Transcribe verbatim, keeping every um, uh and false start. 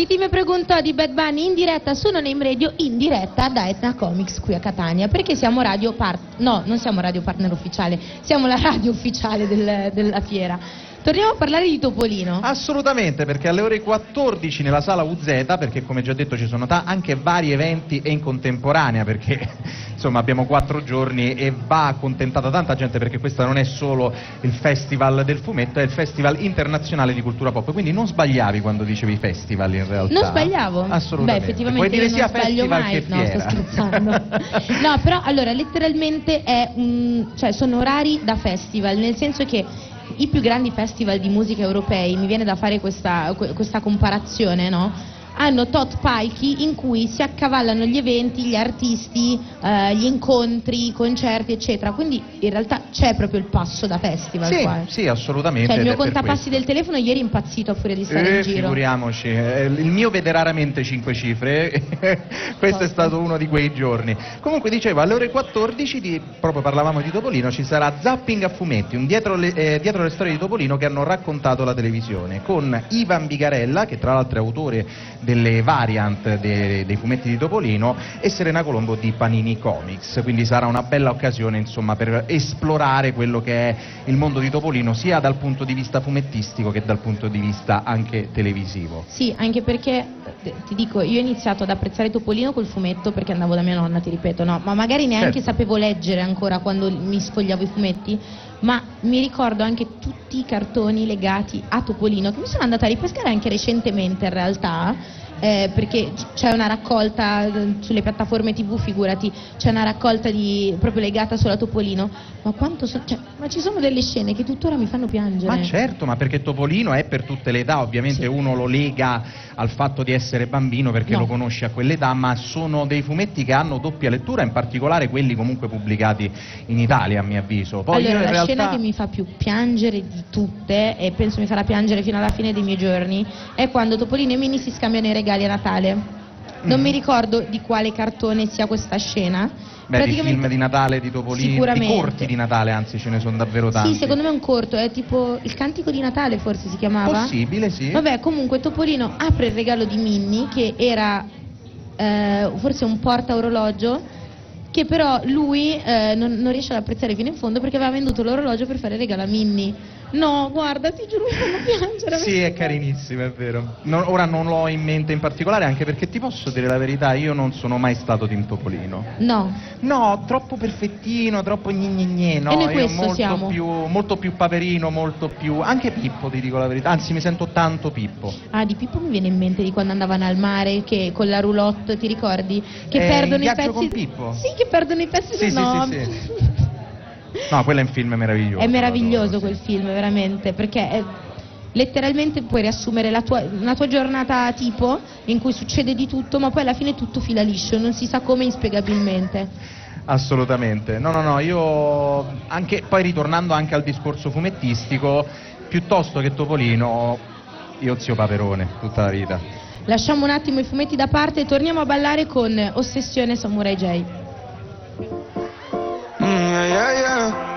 Titi mi preguntò di Bad Bunny in diretta su Non Name Radio, in diretta da Etna Comics qui a Catania, perché siamo radio part... no, non siamo radio partner ufficiale, siamo la radio ufficiale del, della fiera. Torniamo a parlare di Topolino. Assolutamente, perché alle ore quattordici nella sala U Z, perché come già detto ci sono ta- anche vari eventi e in contemporanea, perché insomma abbiamo quattro giorni e va accontentata tanta gente, perché questo non è solo il festival del fumetto, è il festival internazionale di cultura pop, quindi non sbagliavi quando dicevi festival in realtà. Non sbagliavo? Assolutamente. Beh, effettivamente puoi dire io sia non sbaglio festival mai. che No, fiera. sto scherzando. No, però allora letteralmente è un... cioè sono orari da festival, nel senso che i più grandi festival di musica europei, mi viene da fare questa, questa comparazione, no? Hanno tot palchi in cui si accavallano gli eventi, gli artisti, eh, gli incontri, i concerti, eccetera. Quindi in realtà c'è proprio il passo da festival Sì, qua. sì, assolutamente. Cioè il mio ed è per contapassi questo. del telefono ieri è impazzito a furia di stare Eh, in giro. figuriamoci, eh, il mio vede raramente cinque cifre, questo è stato uno di quei giorni. Comunque dicevo, alle ore quattordici, di, proprio parlavamo di Topolino, ci sarà Zapping a fumetti, un dietro le, eh, dietro le storie di Topolino che hanno raccontato la televisione, con Ivan Bigarella, che tra l'altro è autore delle variant dei, dei fumetti di Topolino, e Serena Colombo di Panini Comics, quindi sarà una bella occasione insomma per esplorare quello che è il mondo di Topolino, sia dal punto di vista fumettistico che dal punto di vista anche televisivo. Sì, anche perché ti dico, io ho iniziato ad apprezzare Topolino col fumetto perché andavo da mia nonna, ti ripeto, no, ma magari neanche Certo. sapevo leggere ancora quando mi sfogliavo i fumetti, ma mi ricordo anche tutti i cartoni legati a Topolino, che mi sono andata a ripescare anche recentemente in realtà. Eh, perché c'è una raccolta eh, sulle piattaforme tivù, figurati, c'è una raccolta di, proprio legata solo a Topolino, ma quanto so, cioè, ma ci sono delle scene che tuttora mi fanno piangere. Ma certo, ma perché Topolino è per tutte le età, ovviamente Sì. Uno lo lega al fatto di essere bambino perché No. lo conosce a quell'età, ma sono dei fumetti che hanno doppia lettura, in particolare quelli comunque pubblicati in Italia, a mio avviso. Poi allora, io in la realtà... scena che mi fa più piangere di tutte, e penso mi farà piangere fino alla fine dei miei giorni, è quando Topolino e Minnie si scambiano i regali a Natale. Non Mm. mi ricordo di quale cartone sia questa scena. Beh, di film di Natale, di Topolino, di Sicuramente. corti di Natale, anzi ce ne sono davvero tanti. Sì, secondo me è un corto, è tipo Il Cantico di Natale forse si chiamava. Possibile, sì. Vabbè, comunque Topolino apre il regalo di Minnie, che era eh, forse un porta orologio, che però lui eh, non, non riesce ad apprezzare fino in fondo perché aveva venduto l'orologio per fare il regalo a Minnie. No, guarda, ti giuro, mi fanno piangere. Sì, è carinissimo, è vero. Non- ora non l'ho in mente in particolare, anche perché ti posso dire la verità, io non sono mai stato Team Topolino. No. No, troppo perfettino, troppo gne gne gne, no, E noi io questo molto siamo. più molto più Paperino, molto più anche Pippo, ti dico la verità, anzi mi sento tanto Pippo. Ah, di Pippo mi viene in mente di quando andavano al mare, che con la roulotte, ti ricordi? Che Eh, perdono In i Viaggio pezzi. con Pippo? Sì, che perdono i pezzi Sì, del sì, no. sì, sì. No, quello è un film meraviglioso. È meraviglioso adoro, quel sì. film, veramente, perché è- letteralmente puoi riassumere la tua, una tua giornata tipo in cui succede di tutto, ma poi alla fine tutto fila liscio, non si sa come, inspiegabilmente. Assolutamente. No, no, no, io anche poi ritornando anche al discorso fumettistico, piuttosto che Topolino, io Zio Paperone tutta la vita. Lasciamo un attimo i fumetti da parte e torniamo a ballare con Ossessione Samurai J. Mm, yeah, yeah, yeah.